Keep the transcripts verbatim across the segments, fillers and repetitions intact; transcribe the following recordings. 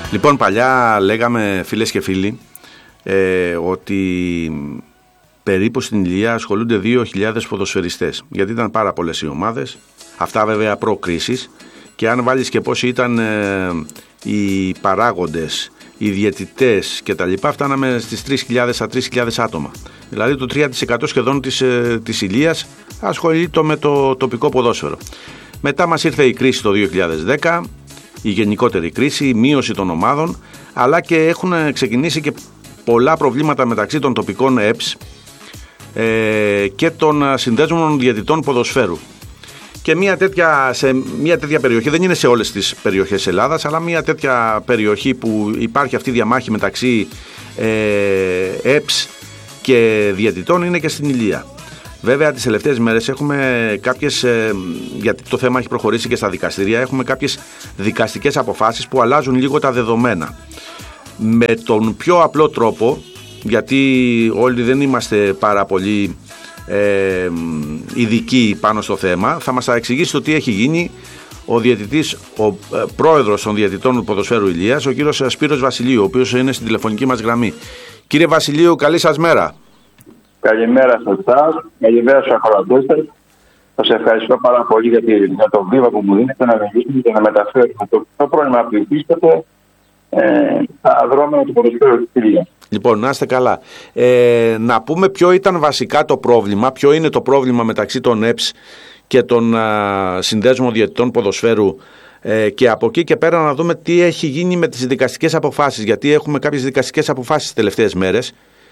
Λοιπόν, παλιά λέγαμε, φίλες και φίλοι, ε, ότι περίπου στην Ηλία ασχολούνται δύο χιλιάδες ποδοσφαιριστές, γιατί ήταν πάρα πολλές οι ομάδες, αυτά βέβαια προ-κρίσης, και αν βάλεις και πόσοι ήταν ε, οι παράγοντες, οι διαιτητές και τα λοιπά, φτάναμε στις τρεις χιλιάδες στα τρεις χιλιάδες άτομα. Δηλαδή το τρία τοις εκατό σχεδόν της, ε, της Ηλίας ασχολείται με το τοπικό ποδόσφαιρο. Μετά μας ήρθε η κρίση το δύο χιλιάδες δέκα, η γενικότερη κρίση, η μείωση των ομάδων, αλλά και έχουν ξεκινήσει και πολλά προβλήματα μεταξύ των τοπικών ΕΠΣ ε, και των συνδέσμων διαιτητών ποδοσφαίρου. Και μια τέτοια, σε μια τέτοια περιοχή, δεν είναι σε όλες τις περιοχές Ελλάδας, αλλά μια τέτοια περιοχή που υπάρχει αυτή η διαμάχη μεταξύ ε, ΕΠΣ και διαιτητών είναι και στην Ηλία. Βέβαια τις τελευταίες μέρες έχουμε κάποιες, ε, γιατί το θέμα έχει προχωρήσει και στα δικαστήρια, έχουμε κάποιες δικαστικές αποφάσεις που αλλάζουν λίγο τα δεδομένα. Με τον πιο απλό τρόπο, γιατί όλοι δεν είμαστε πάρα πολύ ε, ειδικοί πάνω στο θέμα, θα μας εξηγήσει το τι έχει γίνει ο διαιτητής, ο ε, πρόεδρος των διαιτητών ποδοσφαίρου Ηλίας, ο κύριος Σπύρος Βασιλείου, ο οποίος είναι στην τηλεφωνική μας γραμμή. Κύριε Βασιλείου, καλή σας μέρα. Καλημέρα σε εσάς, καλημέρα στους ακροατές. Σας ευχαριστώ πάρα πολύ για, τη, για το βήμα που μου δίνετε να μιλήσουμε και να μεταφέρουμε το, το πρόβλημα που υφίσταται ε, στα δρόμενα του ποδοσφαίρου της Ηλίας. Λοιπόν, να είστε καλά. Ε, να πούμε ποιο ήταν βασικά το πρόβλημα, ποιο είναι το πρόβλημα μεταξύ των ΕΠΣ και των α, συνδέσμων διαιτητών ποδοσφαίρου, ε, και από εκεί και πέρα να δούμε τι έχει γίνει με τις δικαστικές αποφάσεις, γιατί έχουμε κάποιες δικαστικές αποφάσεις τις τελευταίες μέρες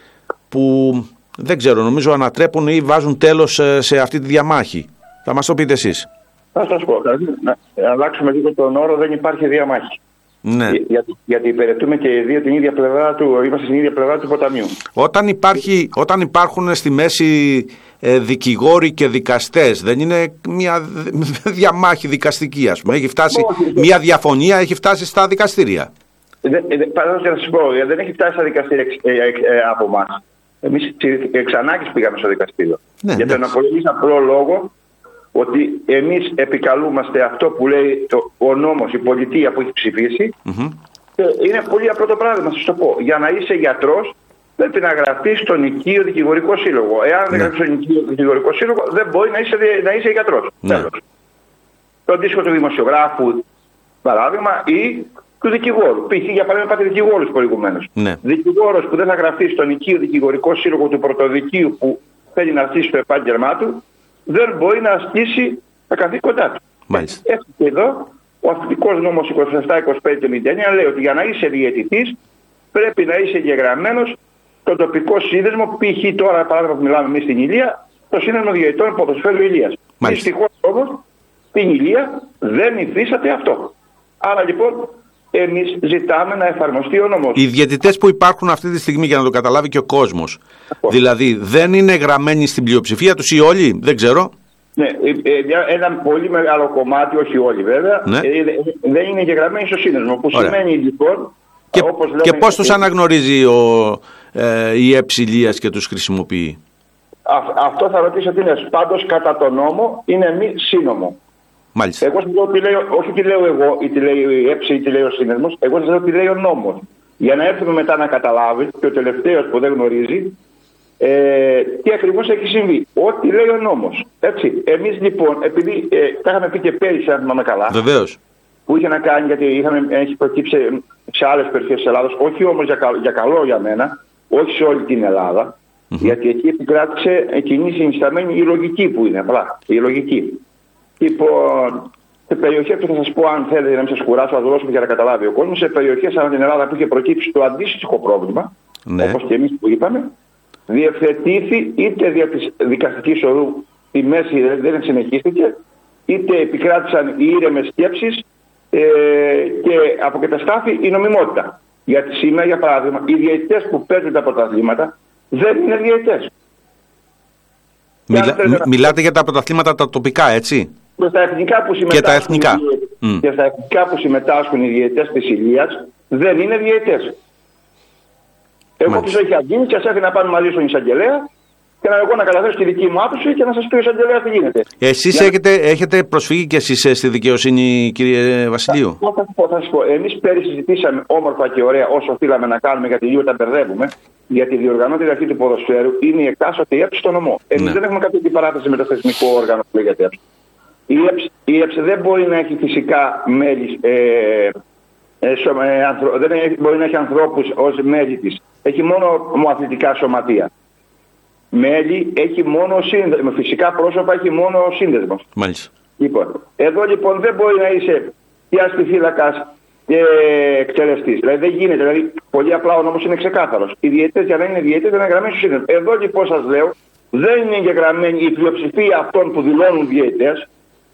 που δεν ξέρω, νομίζω ανατρέπουν ή βάζουν τέλος σε αυτή τη διαμάχη. Θα μας το πείτε εσείς. Θα σας πω, να αλλάξουμε λίγο τον όρο, δεν υπάρχει διαμάχη. Ναι. Για, γιατί υπηρετούμε και οι δύο την ίδια πλευρά του, είμαστε στην ίδια πλευρά του ποταμιού. Όταν, υπάρχει, όταν υπάρχουν στη μέση ε, δικηγόροι και δικαστές, δεν είναι μια διαμάχη δικαστική, ας πούμε. Έχει φτάσει, Όχι, μια διαφωνία έχει φτάσει στα δικαστήρια. Παραδείγματος να σας πω, δεν έχει φτάσει στα δικαστήρια ε, ε, ε, από εμάς. Εμείς εξ ανάγκης πήγαμε στο δικαστήριο. Ναι, για ναι. τον πολύ απλό λόγο ότι εμείς επικαλούμαστε αυτό που λέει το, ο νόμος, η πολιτεία που έχει ψηφίσει. Mm-hmm. Και είναι πολύ απλό το πράγμα, σας το πω. Για να είσαι γιατρός πρέπει να γραφτείς στον οικείο δικηγορικό σύλλογο. Εάν ναι. δεν γραφτείς στον οικείο δικηγορικό σύλλογο, δεν μπορεί να είσαι, να είσαι γιατρός. Ναι. Το αντίστοιχο του δημοσιογράφου, παράδειγμα, ή του δικηγόρου. Π.χ. για παράδειγμα, πάτε δικηγόρους προηγουμένως. Ναι. Δικηγόρος που δεν θα γραφτεί στον οικείο δικηγορικό σύλλογο του πρωτοδικείου που θέλει να ασκήσει το επάγγελμά του, δεν μπορεί να ασκήσει τα καθήκοντά του. Μάλιστα. Έτσι και εδώ, ο αστικός νόμος είκοσι επτά είκοσι πέντε εβδομήντα εννέα λέει ότι για να είσαι διαιτητής πρέπει να είσαι εγγεγραμμένος στο τοπικό σύνδεσμο. Π.χ. τώρα, παράδειγμα που μιλάμε εμείς στην Ηλία, το Σύνδεσμο Διαιτητών Ποδοσφαίρου Ηλίας. Δυστυχώς όμως στην Ηλία δεν υφίσταται αυτό. Άρα λοιπόν, εμείς ζητάμε να εφαρμοστεί ο νόμος. Οι διαιτητές που υπάρχουν αυτή τη στιγμή, για να το καταλάβει και ο κόσμος, δηλαδή δεν είναι γραμμένοι στην πλειοψηφία τους ή όλοι, δεν ξέρω. Ναι, ένα πολύ μεγάλο κομμάτι, όχι όλοι βέβαια, ναι. δεν είναι γεγραμμένοι στο σύνδεσμο. Που Ωραία. Σημαίνει λοιπόν. Και, όπως λέμε, και πώς τους αναγνωρίζει ο, ε, η ΕΠΣ Ηλίας και τους χρησιμοποιεί. Α, αυτό θα ρωτήσω τι είναι. Πάντως κατά τον νόμο είναι μη σύνομο. Μάλιστα. Εγώ σας λέω τι λέω, όχι τι λέω εγώ ή τι λέει η ΕΠΣ ή τι λέει ο σύνδεσμος, εγώ σας λέω τι λέει ο νόμος. Για να έρθουμε μετά να καταλάβει και ο τελευταίος που δεν γνωρίζει ε, τι ακριβώς έχει συμβεί. Ό,τι λέει ο νόμος. Έτσι. Εμείς λοιπόν, επειδή ε, τα είχαμε πει και πέρυσι, αν θυμάμαι καλά. Βεβαίως. Που είχε να κάνει, γιατί είχαμε, έχει προκύψει σε άλλες περιοχές της Ελλάδας, όχι όμως για, για καλό για μένα, όχι σε όλη την Ελλάδα, mm-hmm. γιατί εκεί επικράτησε κοινή συνισταμένη η λογική που είναι απλά. Η λογική. Λοιπόν, σε περιοχές που θα σας πω, αν θέλετε να μην σας κουράσω, θα δώσουμε για να καταλάβει ο κόσμος, σε περιοχές ανά την Ελλάδα που είχε προκύψει το αντίστοιχο πρόβλημα, ναι. όπως και εμείς που είπαμε, διευθετήθη είτε δια της δικαστικής οδού η μέση δεν συνεχίστηκε, είτε επικράτησαν οι ήρεμες σκέψεις ε, και αποκαταστάθη η νομιμότητα. Γιατί σήμερα, για παράδειγμα, οι διαιτητές που παίζουν τα πρωταθλήματα δεν είναι διαιτητές. Μιλά, να... Μιλάτε για τα πρωταθλήματα τα τοπικά, έτσι. Και τα εθνικά που συμμετάσχουν, και τα εθνικά. Οι, και στα εθνικά που συμμετάσχουν οι διαιτητές της Ηλίας δεν είναι διαιτητές. Εγώ πίσω είχε αγγίνει και σας έφυγε να πάνε μαζί στον εισαγγελέα και να εγώ να καταθέσω τη δική μου άποψη και να σας πει ο εισαγγελέας τι γίνεται. Εσείς Για... έχετε, έχετε προσφύγει και εσείς στη δικαιοσύνη, κύριε Βασιλείου? Θα, θα, θα, θα σας πω. Εμείς πέρυσι συζητήσαμε όμορφα και ωραία όσο οφείλαμε να κάνουμε, γιατί λίγο τα μπερδεύουμε. Γιατί η διοργανώτρια αρχή του ποδοσφαίρου είναι η εκάστοτε ΕΠΣ στο νομό. Εμείς ναι. δεν έχουμε κάποια αντιπαράθεση με το θεσμικό όργανο που λέγεται ΕΠΣ. Η ΕΠΣ, η ΕΠΣ δεν μπορεί να έχει φυσικά μέλη. Ε, ε, σω, ε, ανθρω, δεν έχει, μπορεί να έχει ανθρώπους ως μέλη της. Έχει μόνο ομοαθλητικά σωματεία. Μέλη έχει μόνο σύνδεσμο. Φυσικά πρόσωπα έχει μόνο σύνδεσμο. Μάλιστα. Λοιπόν, εδώ λοιπόν δεν μπορεί να είσαι πιαστηφύλακας και εκτελεστής. Δηλαδή δεν γίνεται. Δηλαδή, πολύ απλά ο νόμος είναι ξεκάθαρος. Οι διαιτητές για να είναι διαιτητές δεν είναι εγγραμμένοι στο σύνδεσμο. Εδώ λοιπόν σας λέω, δεν είναι εγγεγραμμένη η πλειοψηφία αυτών που δηλώνουν διαιτητές.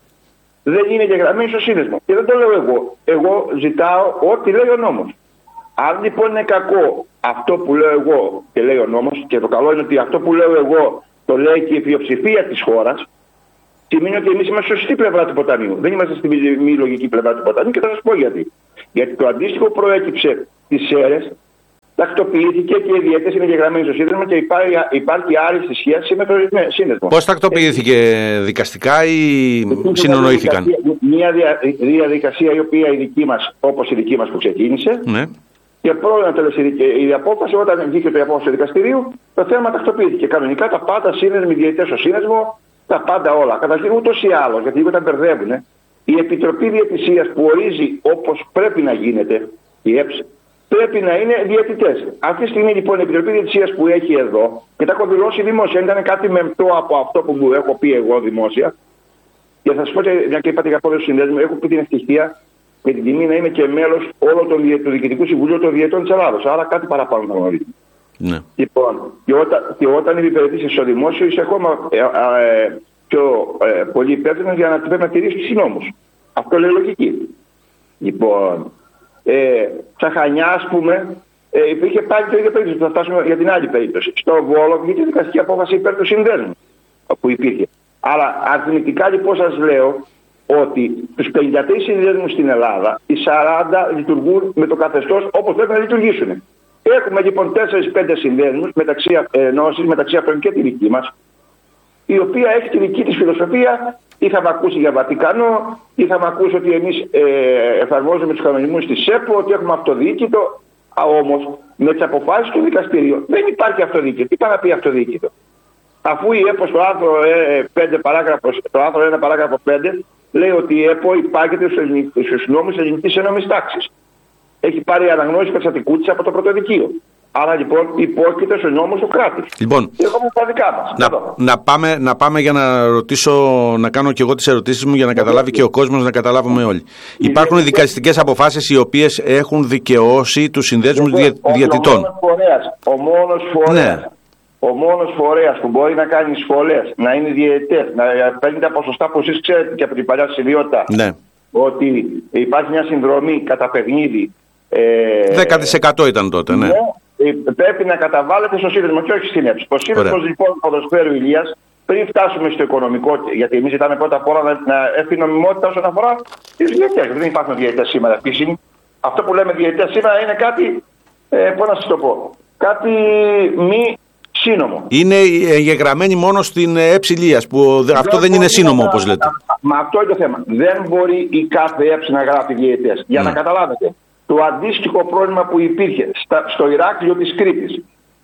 Δεν είναι εγγεγραμμένη στο σύνδεσμο. Και δεν το λέω εγώ. Εγώ ζητάω ό,τι λέει ο νόμος. Αν λοιπόν είναι κακό αυτό που λέω εγώ και λέει ο νόμος, και το καλό είναι ότι αυτό που λέω εγώ το λέει και η πλειοψηφία της χώρας, σημαίνει ότι εμείς είμαστε στη σωστή πλευρά του ποταμιού. Δεν είμαστε στη μη λογική πλευρά του ποταμιού και θα σας πω γιατί. Γιατί το αντίστοιχο προέκυψε τις ΣΕΡΕΣ, τακτοποιήθηκε και οι διαιτητές είναι εγγεγραμμένοι στο σύνδεσμο και υπάρχει, υπάρχει άριστη σχέση με το σύνδεσμο. Πώς τακτοποιήθηκε, δικαστικά ή συνονοήθηκαν? Μια διαδικασία η οποία η δική μας, όπως η δική μας που ξεκίνησε. Ναι. Και πρώην τελεσίδικη η απόφαση, όταν βγήκε το απόφαση του δικαστηρίου, το θέμα τακτοποιήθηκε. Κανονικά τα πάντα σύνδεσμοι, διαιτητές στο σύνδεσμο, τα πάντα όλα. Καταρχήν ούτως ή άλλως, γιατί λίγο τα μπερδεύουν, η Επιτροπή Διαιτησίας που ορίζει όπως πρέπει να γίνεται, η ΕΠΣ, πρέπει να είναι διαιτητές. Αυτή τη στιγμή λοιπόν η Επιτροπή Διαιτησίας που έχει εδώ, και τα έχω δηλώσει δημόσια, ήταν κάτι μεμπτό από αυτό που μου έχω πει εγώ δημόσια, και θα σας πω, μια και είπατε για πόδες συνδέσμου, έχω πει την ευτυχία με την τιμή να είμαι και μέλος όλο το Διοικητικού Συμβουλίου των Διαιτών της Ελλάδος. Άρα κάτι παραπάνω να γνωρίζουμε. Ναι. Λοιπόν, και όταν, και όταν υπηρετήσεις στο δημόσιο είσαι ακόμα ε, ε, πιο ε, πολύ υπεύθυνος για να πρέπει να τηρήσεις τους νόμους. Αυτό λέει λογική. Λοιπόν, ε, στα Χανιά, ας πούμε, ε, υπήρχε πάλι το ίδιο περίπτωση. Θα φτάσουμε για την άλλη περίπτωση. Στο Βόλο βγήκε δικαστική απόφαση υπέρ του συνδέσμου που υπήρχε. Αλλά αριθμητικά λοιπόν σας λέω ότι τους πενήντα τρεις συνδέσμους στην Ελλάδα, οι σαράντα λειτουργούν με το καθεστώς όπως πρέπει να λειτουργήσουν. Έχουμε λοιπόν τέσσερα πέντε συνδέσμους μεταξύ, ενώσεις, μεταξύ αυτών και τη δική μας, η οποία έχει τη δική της φιλοσοφία. Είχαμε ακούσει για Βατικανό, είχαμε ακούσει ότι εμείς ε, εφαρμόζουμε τους κανονισμούς της ΣΕΠΟ, ότι έχουμε αυτοδιοίκητο. Όμως με τις αποφάσεις του δικαστηρίου δεν υπάρχει αυτοδιοίκητο. Τι πάει να πει αυτοδιοίκητο? Αφού η ΕΠΟ στο άρθρο πέντε, παράγραφος, το άρθρο ένα παράγραφο πέντε λέει ότι η ΕΠΟ υπάρχεται στους νόμους της ελληνικής ένομης τάξης. Έχει πάρει αναγνώριση περιστατικού της από το πρωτοδικείο. Άρα λοιπόν υπόκειται στους νόμους του κράτους. Λοιπόν, τα δικά μας. Να, να, πάμε, να πάμε για να ρωτήσω, να κάνω και εγώ τις ερωτήσεις μου για να καταλάβει και ο κόσμος, να καταλάβουμε όλοι. Υπάρχουν οι δικαστικές αποφάσεις οι οποίες έχουν δικαιώσει τους συνδέσμους δια, διαιτητών. Ο μόνος φορέας. Ναι. Ο μόνος φορέας που μπορεί να κάνει σχολές, να είναι διαιτητές, να παίρνει τα ποσοστά που εσείς ξέρετε και από την παλιά συμβιότητα, ναι, ότι υπάρχει μια συνδρομή κατά παιχνίδι. Ε, δέκα τοις εκατό ήταν τότε, ναι. ναι. Πρέπει να καταβάλλεται στο σύνδεσμο και όχι στην ΕΠΣ. Το σύνδεσμο λοιπόν του ποδοσφαίρου Ηλίας, πριν φτάσουμε στο οικονομικό, γιατί εμείς ζητάμε πρώτα απ' όλα να, να έρθει νομιμότητα όσον αφορά τις διαιτητές. Δεν υπάρχουν διαιτητές σήμερα επίσημοι. Αυτό που λέμε διαιτητές σήμερα είναι κάτι, ε, πώς να σας το πω, κάτι μη σύνομο. Είναι εγγεγραμμένοι μόνο στην ΕΠΣ Ηλίας, που δεν αυτό δεν είναι σύνομο όπως λέτε. Μα αυτό είναι το θέμα. Δεν μπορεί η κάθε ΕΠΣ να γράφει διαιτητές. Για ναι. να καταλάβετε. Το αντίστοιχο πρόβλημα που υπήρχε στα, στο Ηράκλειο της Κρήτης,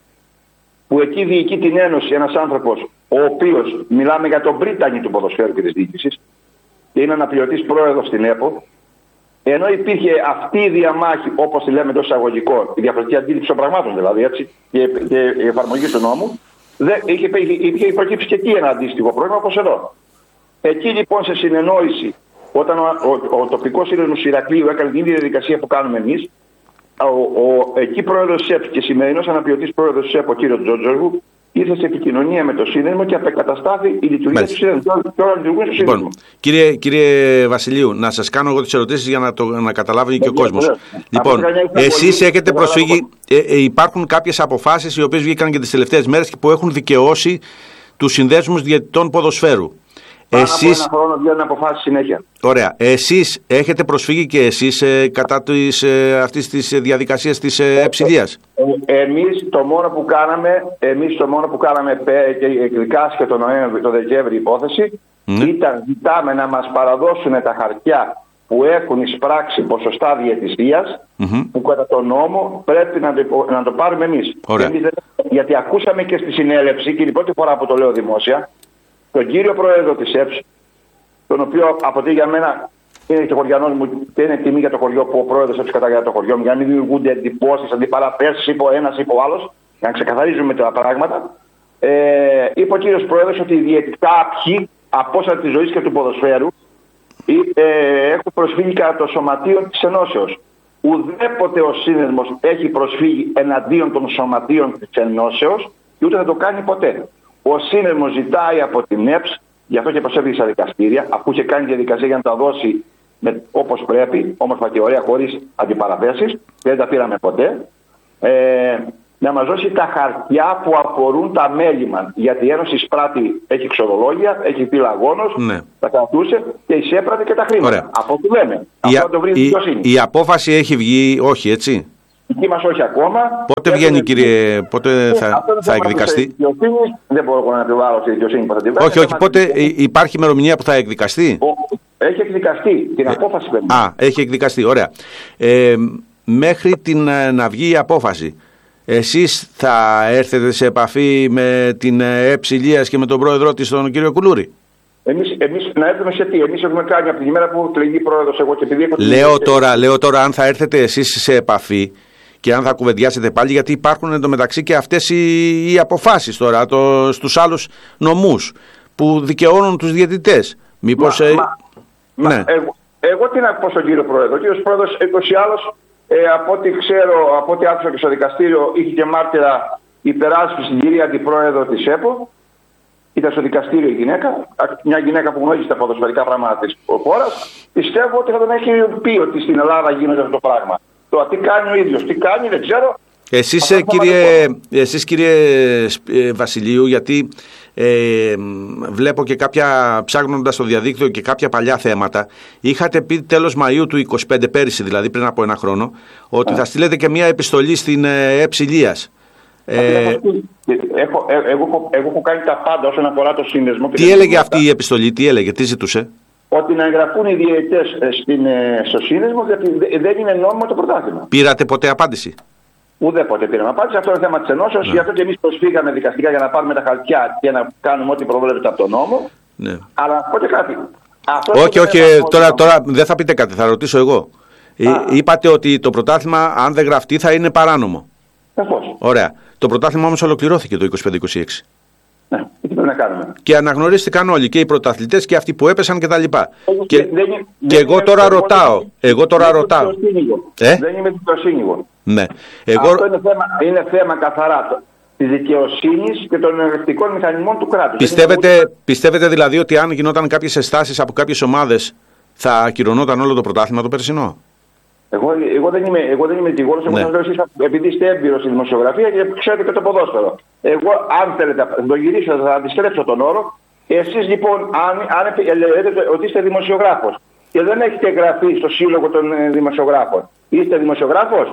που εκεί διοικεί την Ένωση ένας άνθρωπος, ο οποίος, μιλάμε για τον πρίτανη του ποδοσφαίρου και της διοίκησης, και είναι αναπληρωτής πρόεδρος στην ΕΠΟ, ενώ υπήρχε αυτή η διαμάχη, όπως τη λέμε εντός εισαγωγικών, η διαφορετική αντίληψη των πραγμάτων δηλαδή, έτσι, και, και η εφαρμογή του νόμου, δεν, είχε, είχε προκύψει και εκεί ένα αντίστοιχο πρόβλημα όπως εδώ. Εκεί λοιπόν σε συνεννόηση, όταν ο, ο, ο τοπικός σύνδεσμος Ηρακλείου έκανε την ίδια διαδικασία που κάνουμε εμείς, ο, ο εκεί πρόεδρος της ΕΠ και σημερινός αναπληρωτής πρόεδρος της ΕΠ, ο κ. Τζότζοργου, ήρθε σε επικοινωνία με το σύνδεσμο και απεκαταστάθη η λειτουργία του σύνδεσμου. Τώρα λειτουργούν στο σύνδεσμο. Λοιπόν, κύριε, κύριε Βασιλείου, να σας κάνω εγώ τις ερωτήσεις για να, το, να καταλάβει και ο κόσμος. Λοιπόν, εσείς έχετε προσφύγει, ε, ε, υπάρχουν κάποιες αποφάσεις οι οποίες βγήκαν και τις τελευταίες μέρες και που έχουν δικαιώσει τους συνδέσμους διαιτητών ποδοσφαίρου. Πάνω εσείς... από ένα χρόνο βγαίνουν αποφάσεις συνέχεια. Ωραία. Εσείς έχετε προσφύγει και εσείς ε, κατά της, ε, αυτής της διαδικασίας της ε, εψιλίας. Ε, εμείς το μόνο που κάναμε, εμείς το μόνο που κάναμε και εκδικάστηκε το Νοέμβρη, το Δεκέμβρη υπόθεση, mm. ήταν ζητάμε να μας παραδώσουν τα χαρτιά που έχουν εισπράξει ποσοστά διαιτησίας, mm-hmm. που κατά τον νόμο πρέπει να το, να το πάρουμε εμείς. εμείς. Γιατί ακούσαμε και στη συνέλευση, και είναι η πρώτη φορά που το λέω δημόσια, τον κύριο Πρόεδρο της ΕΠΣ, τον οποίο από τι για μένα είναι και χωριανός μου και είναι τιμή για το χωριό που ο Πρόεδρος έψη καταγράφει το χωριό μου, για να μην δημιουργούνται εντυπώσεις, αντιπαραθέσεις, είπε ο ένας, είπε ο άλλος, για να ξεκαθαρίζουμε τα πράγματα. Ε, είπε ο κύριος Πρόεδρος ότι οι κάποιοι απόσταση της ζωής και του ποδοσφαίρου ε, έχουν προσφύγει κατά το σωματείο της Ενώσεως. Ουδέποτε ο σύνδεσμος έχει προσφύγει εναντίον των σωματείων της Ενώσεως και ούτε θα το κάνει ποτέ. Ο σύνδεσμος ζητάει από την ΕΠΣ, γι' αυτό και προσέφηκε στα δικαστήρια, αφού είχε κάνει διαδικασία για να τα δώσει με, όπως πρέπει, όμορφα και ωραία, χωρίς αντιπαραθέσεις, δεν τα πήραμε ποτέ, ε, να μας δώσει τα χαρτιά που αφορούν τα μέλη μας. Γιατί η Ένωση Σπράτη έχει ξορολόγια, έχει πυλαγόνος, ναι. τα κρατούσε και εισέπρατε και τα χρήματα. Ωραία. Από ό,τι λέμε. Η, αυτό το βρει η, η, η απόφαση έχει βγει, όχι έτσι. Εκεί μας όχι ακόμα. Πότε βγαίνει, κύριε, πότε θα, θα εκδικαστεί? Δεν μπορώ να επιβάλλω στη δικαιοσύνη που θα την βγάλει. Όχι, όχι. Πότε υπάρχει ημερομηνία που θα εκδικαστεί? Έχει εκδικαστεί. Την απόφαση πρέπει. Α, έχει εκδικαστεί. Ωραία. Ε, μέχρι την, να βγει η απόφαση, εσείς θα έρθετε σε επαφή με την Εψιλίας και με τον πρόεδρό της, τον κύριο Κουλούρη? Εμείς, εμείς να έρθουμε σε τι? Εμείς έχουμε κάνει από την ημέρα που εκλεγεί πρόεδρος εγώ και επειδή έχω... Λέω τώρα, λέω τώρα αν θα έρθετε εσείς σε επαφή και αν θα κουβεντιάσετε πάλι, γιατί υπάρχουν εντωμεταξύ και αυτές οι, οι αποφάσεις τώρα το, στους άλλους νομούς που δικαιώνουν τους διαιτητές. Μήπως... Μα, ε... μα, ναι. μα, εγώ, εγώ τι να πω στον κύριο πρόεδρο? Ο κύριος πρόεδρος είκοσι άλλος, ε, από ό,τι ξέρω, από ό,τι άκουσα και στο δικαστήριο, είχε και μάρτυρα υπεράσπιση στην κυρία αντιπρόεδρο της ΕΠΟ. Ήταν στο δικαστήριο η γυναίκα, μια γυναίκα που γνωρίζει τα ποδοσφαιρικά πράγματα της χώρας. Πιστεύω ότι θα τον έχει πει ότι στην Ελλάδα γίνεται αυτό το πράγμα. Το τι κάνει ο ίδιος, τι κάνει δεν ξέρω. Εσείς κύριε, εσείς κύριε Βασιλείου, γιατί ε, βλέπω και κάποια, ψάχνοντας στο διαδίκτυο και κάποια παλιά θέματα, είχατε πει τέλος Μαΐου του είκοσι πέντε, πέρυσι δηλαδή, πριν από ένα χρόνο, ότι yeah. θα στείλετε και μια επιστολή στην Εψιλίας. Ε, έχω, εγώ, εγώ, εγώ έχω κάνει τα πάντα όσον αφορά το σύνδεσμο. Τι έλεγε αυτή η επιστολή, τι έλεγε, τι ζητούσε? Ότι να εγγραφούν οι διαιτητές στο σύνδεσμο, γιατί δεν είναι νόμιμο το πρωτάθλημα. Πήρατε ποτέ απάντηση? Ουδέποτε πήραμε απάντηση. Αυτό είναι θέμα της Ενώσεως. Ναι. Γι' αυτό και εμείς προσφύγαμε δικαστικά για να πάρουμε τα χαρτιά και να κάνουμε ό,τι προβλέπεται από τον νόμο. Ναι. Αλλά πότε κάτι. Αυτό όχι, όχι, τώρα, τώρα δεν θα πείτε κάτι, θα ρωτήσω εγώ. Α. Είπατε ότι το πρωτάθλημα, αν δεν γραφτεί, θα είναι παράνομο. Σαφώς. Ωραία. Το πρωτάθλημα όμως ολοκληρώθηκε το είκοσι πέντε είκοσι έξι. Ναι, τι πρέπει να κάνουμε. Και αναγνωρίστηκαν όλοι, και οι πρωταθλητές και αυτοί που έπεσαν κτλ. Και, δεν, δεν, και εγώ τώρα ρωτάω. Εγώ τώρα ρωτάω. Ε? Δεν είμαι δικαιοσύνη. Ναι. Εγώ... Αυτό είναι θέμα, είναι θέμα καθαρά της δικαιοσύνης και των ελεκτικών μηχανισμών του κράτους. Πιστεύετε, ούτε... πιστεύετε δηλαδή ότι αν γινόταν κάποιες ενστάσεις από κάποιες ομάδες θα ακυρωνόταν όλο το πρωτάθλημα το περσινό? Εγώ, εγώ δεν είμαι, εγώ δεν είμαι δικηγόρος, ναι. Εγώ σας λέω, επειδή είστε έμπειρος στη δημοσιογραφία και ξέρετε και το ποδόσφαιρο. Εγώ, αν θέλετε, θα το γυρίσω, θα αντιστρέψω τον όρο. Εσείς λοιπόν, αν, αν λέτε ότι είστε δημοσιογράφος και δεν έχετε εγγραφεί στο Σύλλογο των Δημοσιογράφων, είστε δημοσιογράφος?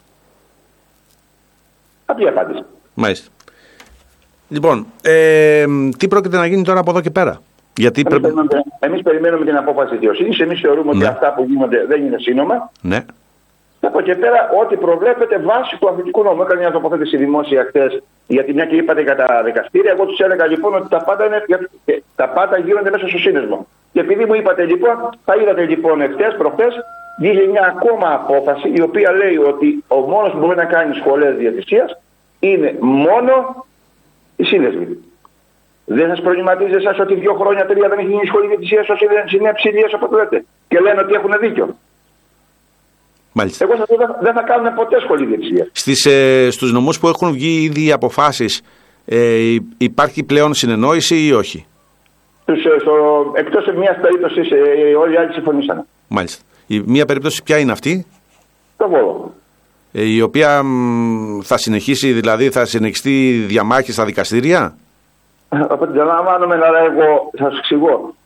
Αυτή η απάντηση. Μάλιστα. Λοιπόν, ε, τι πρόκειται να γίνει τώρα από εδώ και πέρα? Γιατί εμείς, πρέπει... περιμένουμε, εμείς περιμένουμε την απόφαση δικαιοσύνης. Εμείς θεωρούμε ναι. ότι αυτά που γίνονται δεν είναι σύνομα. Ναι. Από εκεί πέρα, ό,τι προβλέπεται βάσει του αθλητικού νόμου. Έκανε μια τοποθέτηση δημόσια χθες, γιατί μια και είπατε για τα δικαστήρια. Εγώ τους έλεγα λοιπόν ότι τα πάντα, είναι, τα πάντα γίνονται μέσα στο σύνδεσμο. Και επειδή μου είπατε λοιπόν, θα είδατε λοιπόν χθες, προχθές, βγήκε μια ακόμα απόφαση η οποία λέει ότι ο μόνος που μπορεί να κάνει σχολές διαιτησίας είναι μόνο οι σύνδεσμοι. Δεν σας προβληματίζει εσάς ότι δύο χρόνια, τρία δεν έχει γίνει σχολή διαιτησίας όσοι δεν είναι ψηλίες όπως λέτε και λένε ότι έχουν δίκιο? Μάλιστα. Εγώ σας λέω δεν θα κάνουν ποτέ σχολή διαιτησίας. Στις, ε, στους νομούς που έχουν βγει ήδη οι αποφάσεις ε, υπάρχει πλέον συνεννόηση ή όχι? Τους, ε, στο, εκτός σε μια περίπτωση ε, όλοι οι άλλοι συμφωνήσαν. Μάλιστα. Η μία περίπτωση ποια είναι αυτή? Το Βόλο. Ε, η οποία μ, θα συνεχίσει, δηλαδή θα συνεχιστεί διαμάχη στα δικαστήρια? Από την αντιλαμβάνομαι, αλλά εγώ θα σας εξηγώ.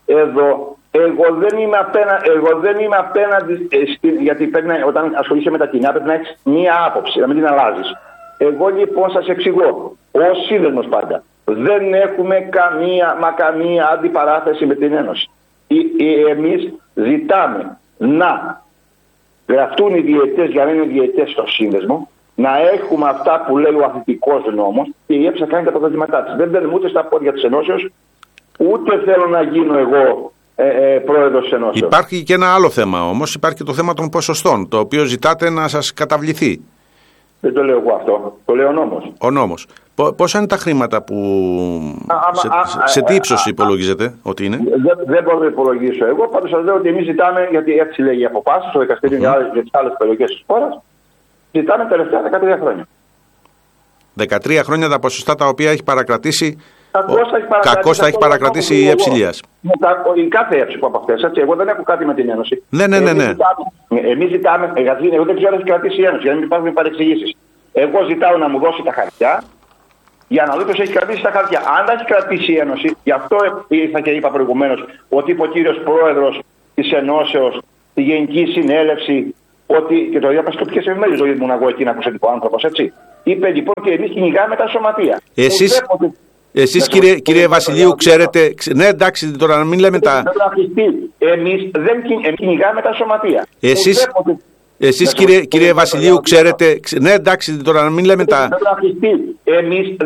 εδώ, εγώ δεν είμαι απέναντι, εγώ δεν είμαι απέναντι ε, γιατί πρέπει να, όταν ασχολείσαι με τα κοινά πρέπει να έχεις μία άποψη, να μην την αλλάζεις. Εγώ λοιπόν σας εξηγώ, ως σύνδεσμος πάντα, δεν έχουμε καμία, μα καμία αντιπαράθεση με την Ένωση. Εμείς ζητάμε να γραφτούν οι διαιτές για να είναι διαιτές στο σύνδεσμο, να έχουμε αυτά που λέει ο αθλητικός νόμος και η ΕΠΣ θα κάνει τα αποτελέσματά της. Δεν μπαίνουμε ούτε στα πόδια της Ενώσεως, ούτε θέλω να γίνω εγώ ε, ε, πρόεδρος της Ενώσεως. Υπάρχει και ένα άλλο θέμα όμως, υπάρχει και το θέμα των ποσοστών, το οποίο ζητάτε να σας καταβληθεί. Δεν το λέω εγώ αυτό, το λέω ο νόμος. Ο νόμος. Πόσα είναι τα χρήματα που. Α, σε, α, σε, σε τι ύψος υπολογίζετε ότι είναι? Δεν, δεν μπορώ να υπολογίσω εγώ. Πάντως σας λέω ότι εμείς ζητάμε, γιατί έτσι λέγει η αποφάση στο δικαστήριο για τις άλλες περιοχές της χώρας, ζητάμε τα τελευταία δεκατρία χρόνια. δεκατρία χρόνια τα ποσοστά τα οποία έχει παρακρατήσει. Κακώς θα έχει παρακρατήσει η ΕΠΣ Ηλίας. Η κάθε ΕΠΣ από αυτές. Έτσι, εγώ δεν έχω κάτι με την Ένωση. Ναι, ναι, ναι. ναι. Εμείς ζητάμε, γιατί εγώ δεν ξέρω αν έχει κρατήσει η Ένωση, για να μην υπάρχουν παρεξηγήσεις. Εγώ ζητάω να μου δώσει τα χαρτιά για να δω ποιος έχει κρατήσει τα χαρτιά. Αν τα έχει κρατήσει η Ένωση, γι' αυτό ήρθα και είπα προηγουμένως ότι είπε ο κύριος πρόεδρος της Ενώσεως, τη Γενική Συνέλευση, ότι. Και το είπα στις τοπικές εφημερίδες, δεν ήμουν εγώ εκεί να ακούσω ο άνθρωπος, έτσι. Είπε λοιπόν και εμείς κυνηγάμε τα σωματεία. Εσείς. Εσείς κύριε, κύριε Βασιλείου ξέρετε, ναι εντάξει τώρα να μην λέμε τα... Εμείς δεν κυνηγάμε τα σωματεία. Εσείς, εσείς κύριε, κύριε Βασιλείου ξέρετε, ναι εντάξει τώρα να μην λέμε τα... Εμείς